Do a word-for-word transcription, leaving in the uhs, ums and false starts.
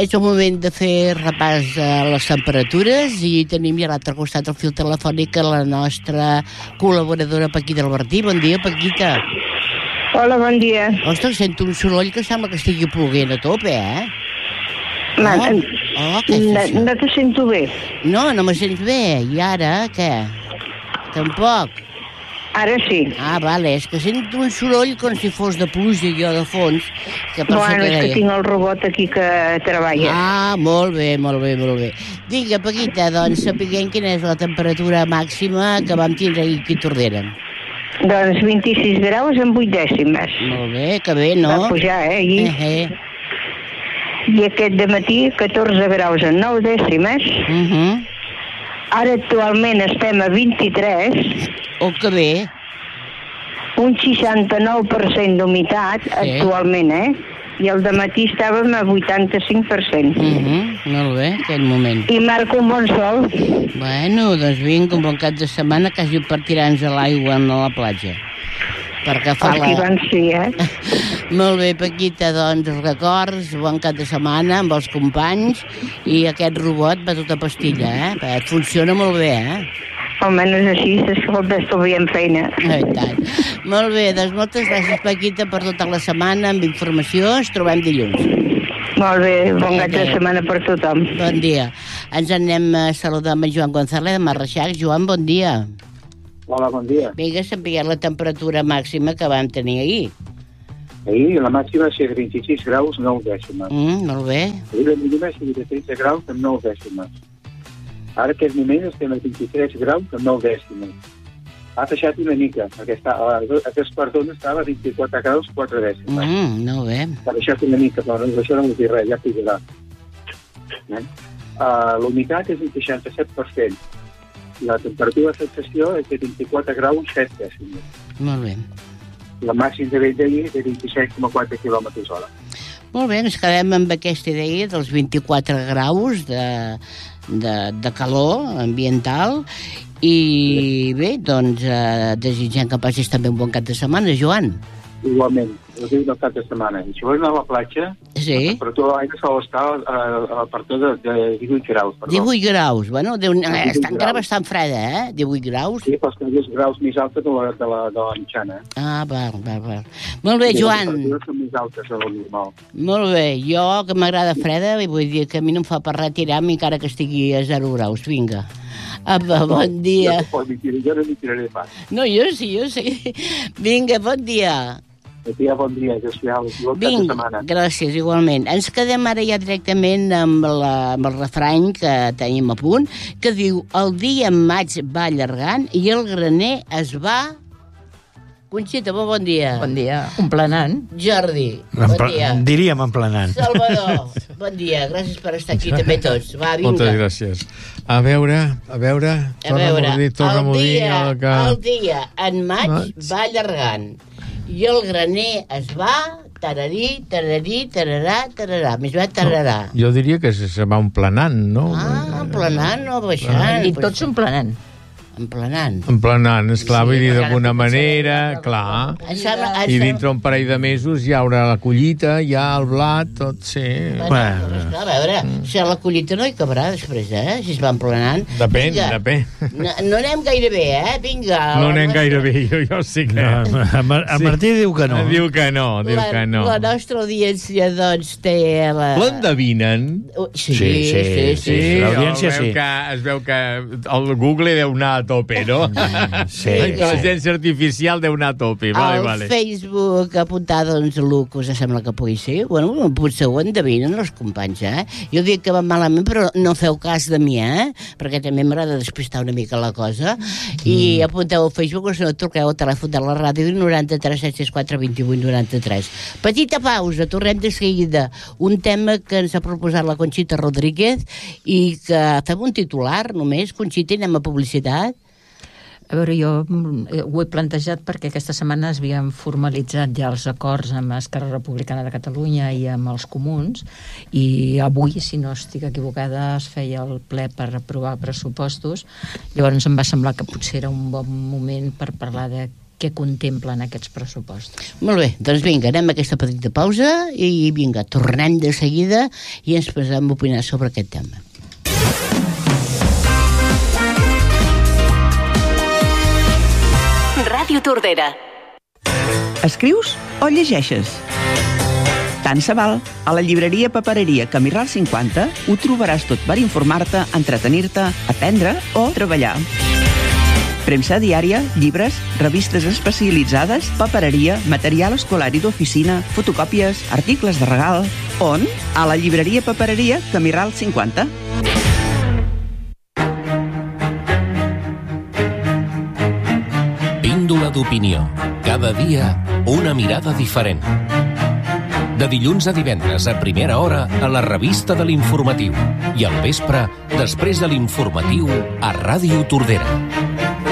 és el moment de fer repàs a les temperatures i tenim ja a l'altre costat el fil telefònic a la nostra col·laboradora Paquita Albertí. Bon dia, Paquita. Hola, bon dia. Ostres, sento un soroll que sembla que estigui ploguent a tope, eh? Ma, Oh, oh, què és no, això? no te sento bé. No, no me sents bé. I ara, què? Tampoc. Ara sí. Ah, vale, és que sento un soroll com si fos de pluja jo de fons. Que per Bueno, això és que que deia. tinc el robot aquí que treballa. Ah, molt bé, molt bé, molt bé. Digue, Paquita, doncs sapiguem quina és la temperatura màxima que vam tindre aquí a Tordera. Doncs vint-i-sis graus en vuit dècimes. Molt bé, que bé, no? Va pujar, eh, ahir. Eh, eh. I aquest dematí, catorze graus en nou dècimes. Uh -huh. Ara actualment estem a vint-i-tres. Oh, que bé. Un seixanta-nou per cent d'humitat, Sí. actualment, eh? I el dematí estàvem a vuitanta-cinc per cent. Uh -huh. Molt bé, aquest moment. I marca un bon sol. Bueno, doncs vinga, un bon cap de setmana, quasi per tirar-nos a l'aigua a la platja. Perquè fa Els la... que van sí, eh? Molt bé, Paquita, doncs records, bon cap de setmana amb els companys i aquest robot va tota pastilla, eh? Et funciona molt bé, eh? Almenys així, escolta, estalviem feina. Eh, i tant. Molt bé, doncs moltes gràcies, Paquita, per tota la setmana amb informació. Ens trobem dilluns. Molt bé, bon cap de Adéu. setmana per tothom. Bon dia. Ens anem a saludar amb en Joan González de Marreixac. Joan, bon dia. Hola, bon dia. Vinga, sapiguem la temperatura màxima que vam tenir ahir. Ahir la màxima va ser de vint-i-sis graus, nou dècimes. Mm, molt bé. Ahir la mínima va ser de tretze graus amb nou dècimes. Ara, en aquest moment, estem a vint-i-tres graus amb nou dècimes. Ha baixat una mica, perquè està, a aquest perdó estava a vint-i-quatre graus, quatre dècimes. Mm, molt bé. Ha baixat una mica, però això no vol dir res, ja pujarà. Eh? Uh, l'humitat és un seixanta-set per cent. La temperatura de sensació és de vint-i-quatre graus, set dècimes. Molt bé. La màxima de vent d'ahir és de vint-i-set coma quatre quilòmetres hora. Molt bé, ens quedem amb aquesta idea dels vint-i-quatre graus de, de, de calor ambiental i bé, doncs eh, desitgem que passis també un bon cap de setmana, Joan. Igualment, el dia del cap de setmana. I si vols anar a la platja, Sí. la temperatura de l'aire sol estar a, a partir de, de divuit graus. Perdó. divuit graus, bueno, Déu, eh, divuit està encara graus. bastant freda, eh? divuit graus. Sí, però són dos graus més alta de la, de la, de la mitjana. Ah, val, val, val. Molt bé, I Joan. les temperatures són més altes de lo normal. Molt bé, jo que m'agrada freda, i vull dir que a mi no em fa per retirar-me encara que estigui a zero graus. Vinga. Apa, bon dia. Jo no, tiraré, jo no m'hi tiraré pas. No, jo sí, jo sí. Vinga, bon dia. Dia, bon dia, adéu-siau. Bon cap de Vinga, setmana. gràcies, igualment. Ens quedem ara ja directament amb, la, amb el refrany que tenim a punt, que diu: el dia en maig va allargant i el graner es va... Conxita, bon, bon dia. Bon dia. Emplenant. Jordi, bon Empla- dia. Diríem emplenant. Salvador, bon dia. Gràcies per estar aquí també tots. Va, vinga. Moltes gràcies. A veure, a veure... A veure, torna-m'ho a dir, torna-m'ho a el, dir, dia, el que... el dia en maig Maig. va allargant i el graner es va tararí, tararí, tararà, tararà. Més va tararà. Jo diria que se, se va emplenant, no? Ah, emplenant, no baixant. I tots emplenant. Emplenant. Emplenant, esclar, Sí, vull dir, perquè d'alguna ara manera, potser- clar. Em sembla, em I sembla- dintre un parell de mesos hi haurà la collita, hi ha el blat, tot, sí. Bueno, Bueno. però esclar, a veure, si a la collita no hi cabrà després, eh? Si es va emplenant. Depèn, Vinga. depèn. No, no anem gaire bé, eh? Vinga. No la anem nostra- gaire bé, jo, jo sí que... No, el Mar- el Martí diu que no. Diu que no, diu la, que no. La nostra audiència, doncs, té la... L'endevinen? Uh, Sí, Sí, sí, sí. sí, sí, sí. L'audiència es veu sí. Que, es veu que el Google deu anar a tope, no? Sí, La intel·ligència artificial deu anar a tope. Vale, Al vale. Facebook apuntar, doncs, el que us sembla que pugui ser. Bueno, potser ho endevinen els companys, eh? Jo dic que va malament, però no feu cas de mi, eh? Perquè també m'agrada despistar una mica la cosa. I Mm. apunteu al Facebook o si no truqueu al telèfon de la ràdio noranta-tres set sis quatre vint vuit noranta-tres. Petita pausa, tornem de seguida. Un tema que ens ha proposat la Conxita Rodríguez i que fem un titular només. Conxita, anem a publicitat. A veure, jo mm, ho he plantejat perquè aquesta setmana es havien formalitzat ja els acords amb Esquerra Republicana de Catalunya i amb els comuns i avui, si no estic equivocada, es feia el ple per aprovar pressupostos. Llavors em va semblar que potser era un bon moment per parlar de què contemplen aquests pressupostos. Molt bé, doncs vinga, anem a aquesta petita pausa i vinga, tornem de seguida i ens posem a opinar sobre aquest tema. Ràdio Tordera. Escrius o llegeixes? Tant se val. A la llibreria Papereria Camí Ral cinquanta ho trobaràs tot per informar-te, entretenir-te, aprendre o treballar. Premsa diària, llibres, revistes especialitzades, papereria, material escolar i d'oficina, fotocòpies, articles de regal... On? A la llibreria Papereria Camí Ral cinquanta. Píndola d'opinió. Cada dia, una mirada diferent. De dilluns a divendres a primera hora a la revista de l'Informatiu. I al vespre, després de l'Informatiu, a Ràdio Tordera.